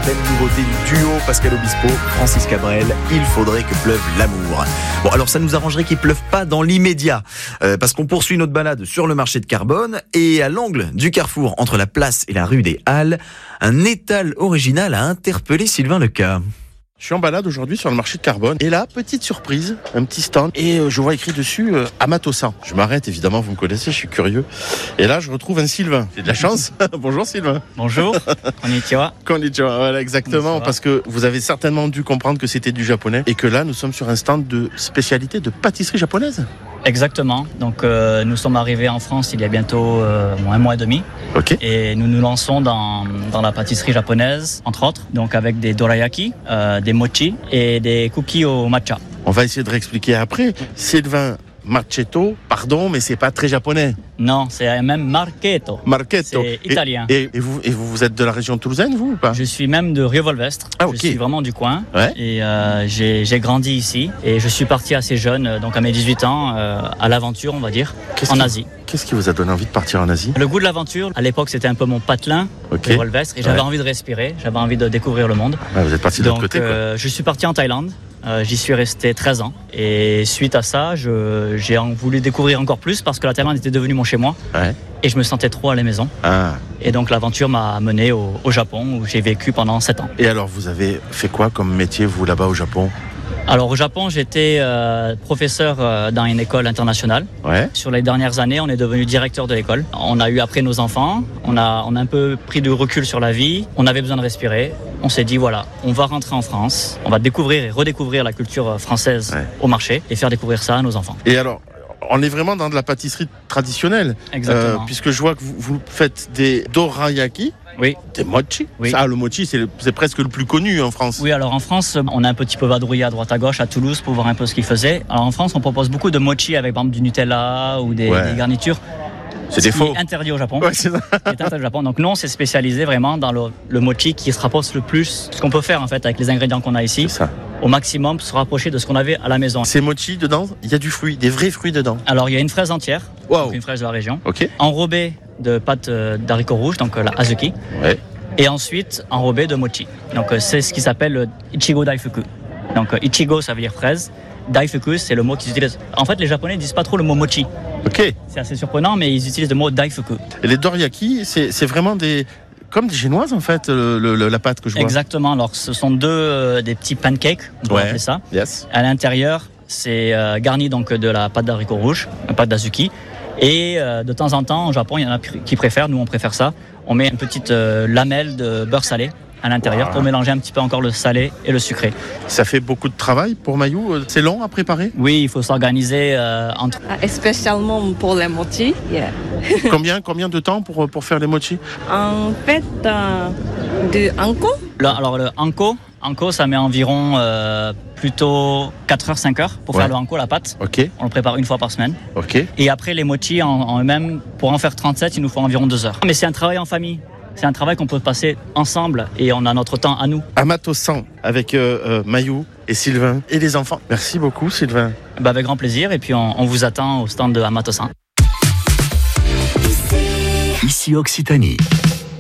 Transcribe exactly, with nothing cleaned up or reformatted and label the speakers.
Speaker 1: belle nouveauté du duo Pascal Obispo, Francis Cabrel, Il faudrait que pleuve l'amour. Bon, alors ça nous arrangerait qu'il pleuve pas dans l'immédiat, euh, parce qu'on poursuit notre balade sur le marché de Carbone, et à l'angle du carrefour entre la place et la rue des Halles, un étal original a interpellé Sylvain Leca.
Speaker 2: Je suis en balade aujourd'hui sur le marché de Carbone. Et là, petite surprise, un petit stand. Et euh, je vois écrit dessus euh, Amatosan. Je m'arrête, évidemment, vous me connaissez, je suis curieux. Et là, je retrouve un Sylvain. C'est de la chance. Bonjour Sylvain.
Speaker 3: Bonjour. Konnichiwa.
Speaker 2: Konnichiwa, voilà, exactement.
Speaker 3: Konnichiwa.
Speaker 2: Parce que vous avez certainement dû comprendre que c'était du japonais. Et que là, nous sommes sur un stand de spécialité de pâtisserie japonaise.
Speaker 3: Exactement. Donc, euh, nous sommes arrivés en France il y a bientôt euh, un mois et demi.
Speaker 2: Ok.
Speaker 3: Et nous nous lançons dans, dans la pâtisserie japonaise, entre autres. Donc, avec des dorayaki, euh, des mochi et des cookies au matcha.
Speaker 2: On va essayer de réexpliquer après. Sylvain Marchetto, pardon, mais c'est pas très japonais.
Speaker 3: Non, c'est même Marchetto.
Speaker 2: Marchetto.
Speaker 3: C'est italien.
Speaker 2: Et, et, et, vous, et vous, vous êtes de la région toulousaine, vous ou pas?
Speaker 3: Je suis même de Rievolvestre.
Speaker 2: Ah, ok.
Speaker 3: Je suis vraiment du coin.
Speaker 2: Ouais.
Speaker 3: Et euh, j'ai, j'ai grandi ici. Et je suis parti assez jeune, donc à mes dix-huit ans, euh, à l'aventure, on va dire,
Speaker 2: Qu'est-ce
Speaker 3: en
Speaker 2: qui-
Speaker 3: Asie.
Speaker 2: Qu'est-ce qui vous a donné envie de partir en Asie?
Speaker 3: Le goût de l'aventure, à l'époque, c'était un peu mon patelin,
Speaker 2: Ok.
Speaker 3: Rievolvestre, et j'avais
Speaker 2: Ouais.
Speaker 3: envie de respirer, j'avais envie de découvrir le monde.
Speaker 2: Ah, vous êtes parti de l'autre
Speaker 3: Donc,
Speaker 2: côté, quoi.
Speaker 3: euh, je suis parti en Thaïlande. Euh, j'y suis resté treize ans. Et suite à ça, je, j'ai en- voulu découvrir encore plus parce que la Thaïlande était devenue mon chez-moi.
Speaker 2: Ouais.
Speaker 3: Et je me sentais trop à la maison.
Speaker 2: Ah.
Speaker 3: Et donc, l'aventure m'a mené au, au Japon où j'ai vécu pendant sept ans.
Speaker 2: Et alors, vous avez fait quoi comme métier, vous, là-bas au Japon?
Speaker 3: Alors, au Japon, j'étais euh, professeur euh, dans une école internationale.
Speaker 2: Ouais.
Speaker 3: Sur les dernières années, on est devenu directeur de l'école. On a eu après nos enfants. On a, on a un peu pris du recul sur la vie. On avait besoin de respirer. On s'est dit, voilà, on va rentrer en France. On va découvrir et redécouvrir la culture française
Speaker 2: Ouais.
Speaker 3: au marché et faire découvrir ça à nos enfants.
Speaker 2: Et alors, on est vraiment dans de la pâtisserie traditionnelle.
Speaker 3: Exactement.
Speaker 2: Euh, puisque je vois que vous, vous faites des dorayaki,
Speaker 3: Oui.
Speaker 2: des mochi.
Speaker 3: Oui.
Speaker 2: Ça, le mochi, c'est, le- c'est presque le plus connu en France.
Speaker 3: Oui, alors en France, on a un petit peu vadrouillé à droite à gauche à Toulouse pour voir un peu ce qu'ils faisaient. Alors en France, on propose beaucoup de mochi avec par exemple du Nutella ou des,
Speaker 2: Ouais.
Speaker 3: des garnitures.
Speaker 2: C'est
Speaker 3: Ce
Speaker 2: des
Speaker 3: qui
Speaker 2: faux.
Speaker 3: est interdit au Japon.
Speaker 2: Ouais, c'est ça.
Speaker 3: Qui est interdit au Japon. Donc nous, on s'est spécialisé vraiment dans le, le mochi qui se rapproche le plus, ce qu'on peut faire en fait avec les ingrédients qu'on a ici,
Speaker 2: C'est ça.
Speaker 3: au maximum, se rapprocher de ce qu'on avait à la maison.
Speaker 2: Ces mochi, dedans, il y a du fruit, des vrais fruits dedans.
Speaker 3: Alors il y a une fraise entière,
Speaker 2: Waouh.
Speaker 3: donc une fraise de la région,
Speaker 2: Ok.
Speaker 3: enrobée de pâte euh, d'haricots rouges, donc euh, la azuki,
Speaker 2: Ouais.
Speaker 3: et ensuite enrobée de mochi. Donc euh, c'est ce qui s'appelle le Ichigo Daifuku. Donc euh, Ichigo, ça veut dire fraise. Daifuku, c'est le mot qu'ils utilisent. En fait, les Japonais ne disent pas trop le mot mochi.
Speaker 2: Ok.
Speaker 3: C'est assez surprenant, mais ils utilisent le mot Daifuku.
Speaker 2: Et les dorayaki, c'est, c'est vraiment des, comme des génoises en fait, le- le- la pâte que je vois.
Speaker 3: Exactement. Alors, ce sont deux euh, des petits pancakes, on peut
Speaker 2: Ouais.
Speaker 3: appeler ça.
Speaker 2: Yes.
Speaker 3: À l'intérieur, c'est euh, garni donc de la pâte d'haricots rouges, la pâte d'azuki. Et euh, de temps en temps, au Japon, il y en a qui préfèrent. Nous, on préfère ça. On met une petite euh, lamelle de beurre salé à l'intérieur
Speaker 2: Wow.
Speaker 3: pour mélanger un petit peu encore le salé et le sucré.
Speaker 2: Ça fait beaucoup de travail pour Mayou. euh, C'est long à préparer.
Speaker 3: Oui, il faut s'organiser euh, entre.
Speaker 4: Ah, spécialement pour les mochi. Yeah.
Speaker 2: combien, combien de temps pour, pour faire les mochi?
Speaker 4: En fait, euh, de anko,
Speaker 3: Le- alors, le hanko, hanko, ça met environ euh, plutôt quatre heures, cinq heures pour
Speaker 2: Ouais.
Speaker 3: faire le hanko, la pâte.
Speaker 2: Ok.
Speaker 3: On le prépare une fois par semaine.
Speaker 2: Ok.
Speaker 3: Et après, les mochi en, en eux-mêmes, pour en faire trente-sept, il nous faut environ deux heures. Mais c'est un travail en famille. C'est un travail qu'on peut passer ensemble et on a notre temps à nous.
Speaker 2: Amatosan avec euh, euh, Mayou et Sylvain et les enfants. Merci beaucoup Sylvain.
Speaker 3: Bah, avec grand plaisir. Et puis, on, on vous attend au stand de Amatosan.
Speaker 5: Ici Occitanie.